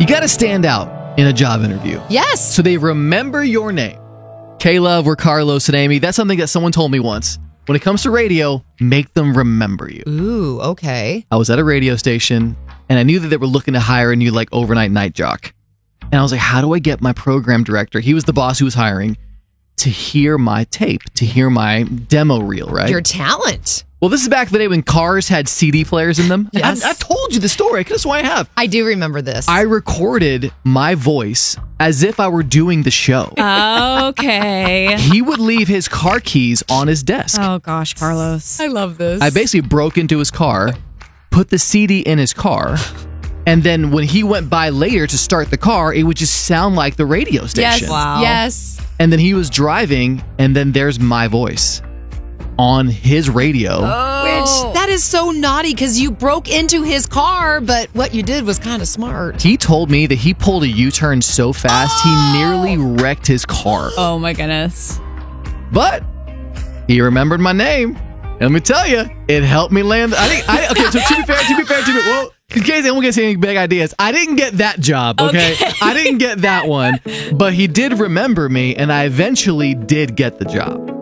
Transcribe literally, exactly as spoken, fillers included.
got to stand out in a job interview. Yes. So they remember your name. K-Love or Carlos and Amy. That's something that someone told me once. When it comes to radio, make them remember you. Ooh, okay. I was at a radio station, and I knew that they were looking to hire a new like overnight night jock. And I was like, how do I get my program director, he was the boss who was hiring, to hear my tape, to hear my demo reel, right? Your talent. Well, this is back in the day when cars had C D players in them. Yes. I've, I've told you the story. I could have sworn I have. I do remember this. I recorded my voice as if I were doing the show. Okay. He would leave his car keys on his desk. Oh, gosh, Carlos. I love this. I basically broke into his car, put the C D in his car, and then when he went by later to start the car, it would just sound like the radio station. Yes. Wow. Yes. And then he was driving, and then there's my voice on his radio. Oh. Which, that is so naughty because you broke into his car, but what you did was kind of smart. He told me that he pulled a U-turn so fast, Oh. he nearly wrecked his car. Oh, my goodness. But he remembered my name. And let me tell you, it helped me land. I think. I, okay, so to be fair, to be fair, to be well, in case anyone gets any big ideas, I didn't get that job. Okay? Okay. I didn't get that one, but he did remember me, and I eventually did get the job.